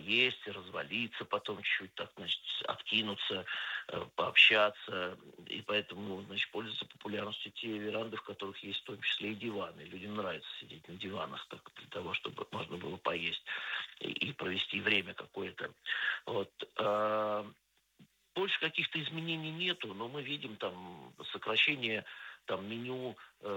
поесть, развалиться, потом чуть-чуть так, значит, откинуться, пообщаться. И поэтому, значит, пользуются популярностью те веранды, в которых есть в том числе и диваны. Людям нравится сидеть на диванах так, для того, чтобы можно было поесть и провести время какое-то. Вот. Больше каких-то изменений нету, но мы видим там сокращение там меню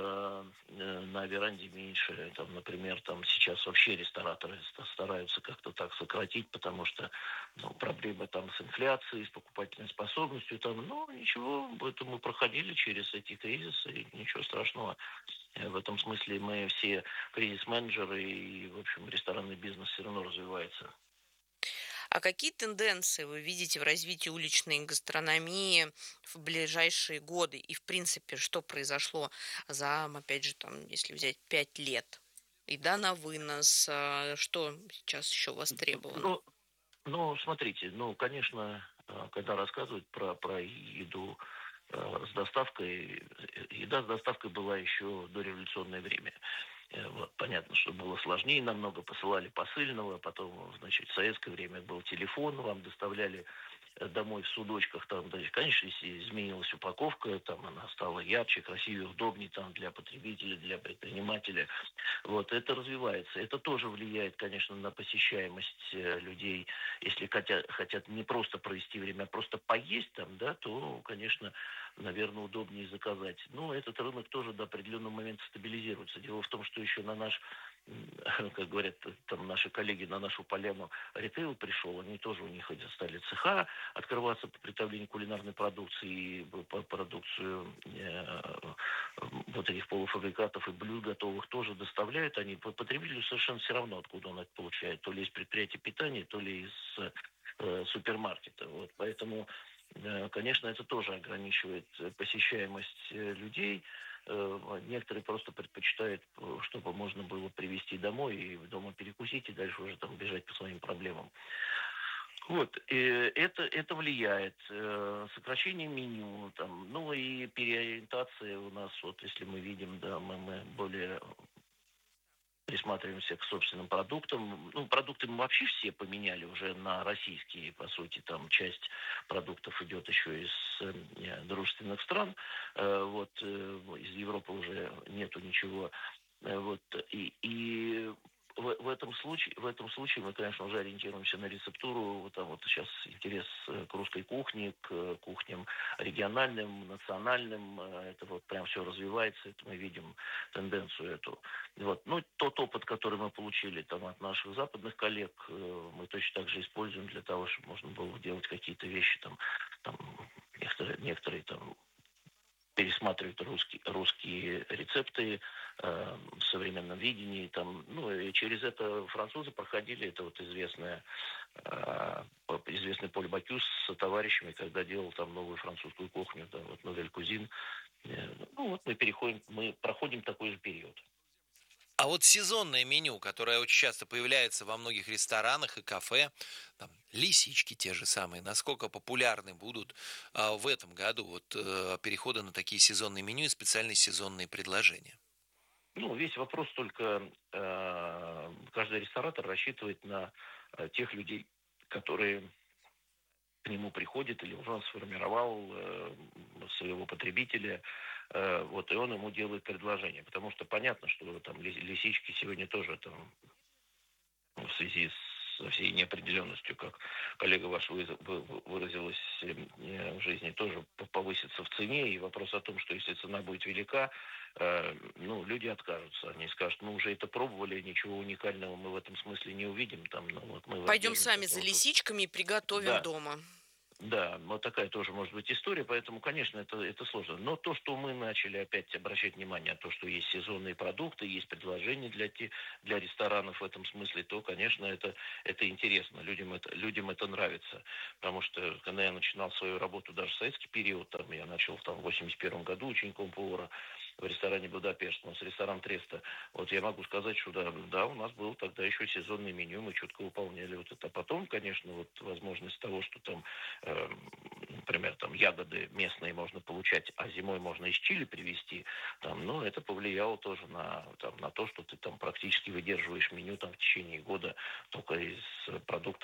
на веранде меньше. Там, например, там сейчас вообще рестораторы стараются как-то так сократить, потому что проблемы там с инфляцией, с покупательной способностью. Там, но ничего, это мы проходили через эти кризисы, и ничего страшного. В этом смысле мы все кризис-менеджеры, и, в общем, ресторанный бизнес все равно развивается. А какие тенденции вы видите в развитии уличной гастрономии в ближайшие годы? И, в принципе, что произошло за, опять же, там, если взять 5 лет? Еда на вынос, что сейчас еще востребовано? Ну, смотрите, конечно, когда рассказывают про еду с доставкой, еда с доставкой была еще до революционное время. Вот, понятно, что было сложнее намного, посылали посыльного, потом, значит, в советское время был телефон, вам доставляли домой в судочках, там, да, конечно, если изменилась упаковка, там она стала ярче, красивее, удобнее там для потребителя, для предпринимателя. Вот, это развивается. Это тоже влияет, конечно, на посещаемость людей. Если хотят не просто провести время, а просто поесть там, да, то, конечно, наверное, удобнее заказать. Но этот рынок тоже до определенного момента стабилизируется. Дело в том, что еще на наш, как говорят там наши коллеги, на нашу поляну ритейл пришел, они тоже, у них стали цеха открываться по приготовлению кулинарной продукции и по продукцию вот этих полуфабрикатов и блюд готовых тоже доставляют. Они потребителю совершенно все равно, откуда он это получает. То ли из предприятия питания, то ли из супермаркета. Вот. Поэтому, конечно, это тоже ограничивает посещаемость людей. Некоторые просто предпочитают, чтобы можно было привезти домой и дома перекусить, и дальше уже там бежать по своим проблемам. Вот, это влияет. Сокращение меню, там, ну и переориентация у нас, вот если мы видим, да, мы более присматриваемся к собственным продуктам. Ну, продукты мы вообще все поменяли уже на российские, по сути, там часть продуктов идет еще из дружественных стран. Вот, из Европы уже нету ничего. Вот, и в этом случае мы, конечно, уже ориентируемся на рецептуру. Вот там вот сейчас интерес к русской кухне, к кухням региональным, национальным. Это вот прям все развивается. Это мы видим тенденцию эту. Вот. Ну, тот опыт, который мы получили там от наших западных коллег, мы точно так же используем для того, чтобы можно было делать какие-то вещи там некоторые там пересматривают русские рецепты в современном видении. Там, ну, и через это французы проходили. Это вот известный Поль Бакюс с товарищами, когда делал там новую французскую кухню, да, вот Новель Кузин. Ну, вот мы проходим такой же период. А вот сезонное меню, которое очень часто появляется во многих ресторанах и кафе, там, лисички те же самые, насколько популярны будут в этом году вот переходы на такие сезонные меню и специальные сезонные предложения? Ну, весь вопрос только, каждый ресторатор рассчитывает на тех людей, которые к нему приходит или уже сформировал своего потребителя, вот, и он ему делает предложение. Потому что понятно, что там лисички сегодня тоже там в связи со всей неопределенностью, как коллега ваш выразилась в жизни, тоже повысится в цене. И вопрос о том, что если цена будет велика, ну, люди откажутся. Они скажут, мы уже это пробовали, ничего уникального мы в этом смысле не увидим. Там, ну, вот мы Пойдем воздержимся сами от за того, что... лисичками и приготовим Да, дома. да, вот такая тоже может быть история, поэтому, конечно, это сложно. Но то, что мы начали опять обращать внимание, то, что есть сезонные продукты, есть предложения для ресторанов в этом смысле, то, конечно, это интересно, людям это нравится. Потому что, когда я начинал свою работу даже в советский период, там, я начал там, в 81 году учеником повара в ресторане «Будапешт», у нас ресторан Треста. Вот я могу сказать, что да, у нас было тогда еще сезонное меню, мы четко выполняли вот это. А потом, конечно, вот возможность того, что там например, там ягоды местные можно получать, а зимой можно из Чили привезти, там, ну, это повлияло тоже на то, что ты там практически выдерживаешь меню там в течение года только из продуктов